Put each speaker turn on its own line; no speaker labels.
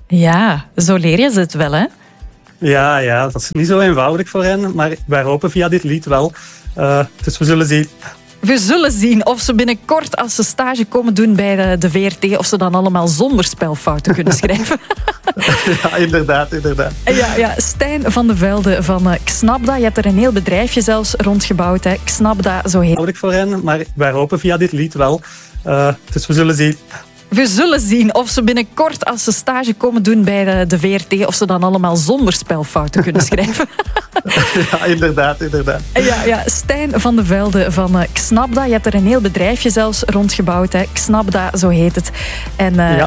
Ja, zo leer je ze het wel, hè?
Ja, dat is niet zo eenvoudig voor hen, maar wij hopen via dit lied wel. Dus we zullen zien.
We zullen zien of ze binnenkort, als ze stage komen doen bij de VRT, of ze dan allemaal zonder spelfouten kunnen schrijven.
Ja, inderdaad.
Ja, Stijn van de Velde van Xnapda. Je hebt er een heel bedrijfje zelfs rondgebouwd, hè? Xnapda, zo heet.
Eenvoudig voor hen, maar wij hopen via dit lied wel. Dus we zullen zien.
We zullen zien of ze binnenkort, als ze stage komen doen bij de VRT, of ze dan allemaal zonder spelfouten kunnen schrijven.
Ja, inderdaad.
Ja, Stijn van de Velde van Xnapda. Je hebt er een heel bedrijfje zelfs rondgebouwd, hè? Xnapda, zo heet het. En